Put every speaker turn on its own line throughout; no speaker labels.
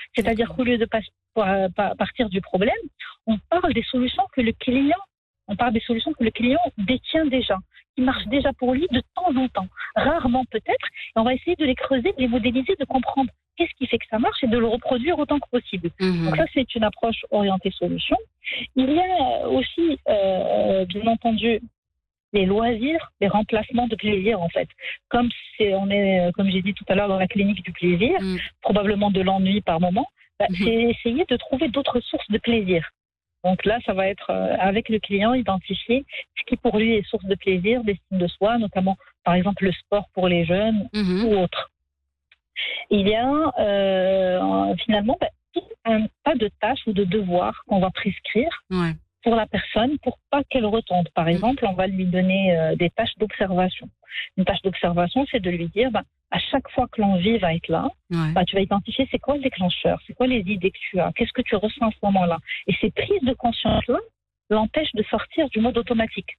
C'est-à-dire qu'au lieu de partir du problème, on parle des solutions que le client détient déjà, qui marchent déjà pour lui de temps en temps, rarement peut-être, et on va essayer de les creuser, de les modéliser, de comprendre qu'est-ce qui fait que ça marche et de le reproduire autant que possible. Donc ça, c'est une approche orientée solution. Il y a aussi, bien entendu, les loisirs, les remplacements de plaisir en fait. Comme j'ai dit tout à l'heure, dans la clinique du plaisir, probablement de l'ennui par moment, c'est essayer de trouver d'autres sources de plaisir. Donc là, ça va être avec le client identifier ce qui pour lui est source de plaisir, d'estime de soi, notamment par exemple le sport pour les jeunes ou autre. Il y a finalement tout un tas de tâches ou de devoirs qu'on va prescrire pour la personne pour pas qu'elle retombe. Par exemple, on va lui donner des tâches d'observation. Une tâche d'observation, c'est de lui dire à chaque fois que l'envie va être là, tu vas identifier c'est quoi le déclencheur, c'est quoi les idées que tu as, qu'est-ce que tu ressens à ce moment-là. Et ces prises de conscience-là l'empêchent de sortir du mode automatique.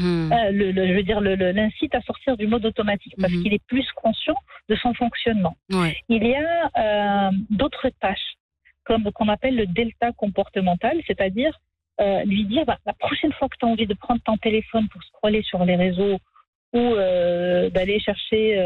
L'incite à sortir du mode automatique parce qu'il est plus conscient de son fonctionnement. Il y a d'autres tâches comme qu'on appelle le delta comportemental, c'est-à-dire lui dire la prochaine fois que tu as envie de prendre ton téléphone pour scroller sur les réseaux ou d'aller chercher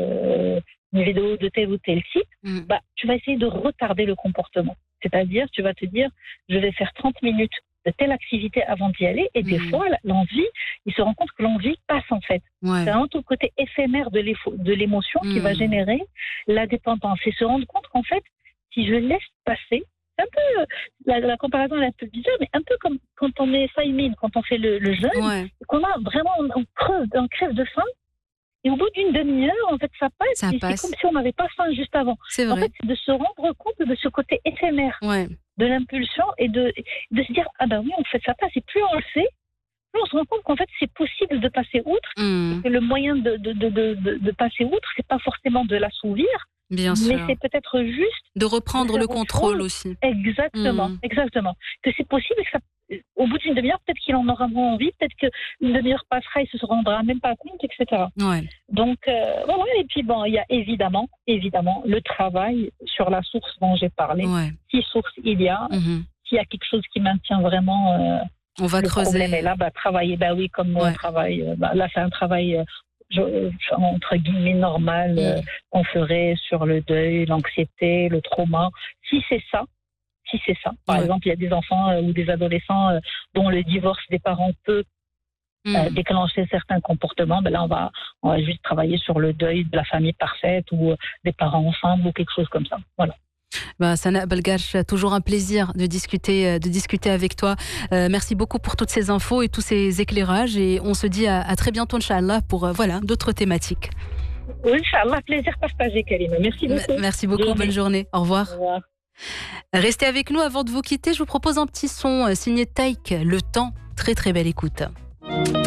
une vidéo de tel ou tel site, tu vas essayer de retarder le comportement. C'est-à-dire, tu vas te dire, je vais faire 30 minutes de telle activité avant d'y aller, et des fois, l'envie, il se rend compte que l'envie passe en fait. C'est un autre côté éphémère de l'émotion qui va générer la dépendance et se rendre compte qu'en fait, si je laisse passer, c'est un peu, la comparaison est un peu bizarre, mais un peu comme quand on est saïmine, quand on fait le jeûne, qu'on a vraiment, on crève de faim, et au bout d'une demi-heure, en fait, ça passe. C'est comme si on n'avait pas faim juste avant.
C'est vrai.
En fait, c'est de se rendre compte de ce côté éphémère de l'impulsion et de se dire, oui, en fait, ça passe. Et plus on le fait, plus on se rend compte qu'en fait, c'est possible de passer outre. Et que le moyen de passer outre, c'est pas forcément de l'assouvir,
bien sûr,
mais c'est peut-être juste
de reprendre le contrôle aussi.
Exactement. Que c'est possible et que ça, au bout d'une demi-heure, peut-être qu'il en aura moins envie, peut-être qu'une demi-heure passera, il se rendra même pas compte, etc. Donc, et puis il y a évidemment le travail sur la source dont j'ai parlé. Si source il y a, s'il y a quelque chose qui maintient vraiment
on va
le
creuser.
problème est là, travailler, comme moi, travail, là c'est un travail entre guillemets normal qu'on ferait sur le deuil, l'anxiété, le trauma. Si c'est ça, par exemple, il y a des enfants ou des adolescents dont le divorce des parents peut déclencher certains comportements, là on va juste travailler sur le deuil de la famille parfaite ou des parents ensemble ou quelque chose comme ça. Voilà.
Sana Belgache, toujours un plaisir de discuter avec toi. Merci beaucoup pour toutes ces infos et tous ces éclairages, et on se dit à très bientôt, Inch'Allah, pour d'autres thématiques.
Oui, Inch'Allah, plaisir partagé, Karima. Merci beaucoup.
Merci beaucoup, bonne journée. Au revoir.
Au revoir.
Restez avec nous. Avant de vous quitter, je vous propose un petit son signé Taïk, Le Temps. Très très belle écoute.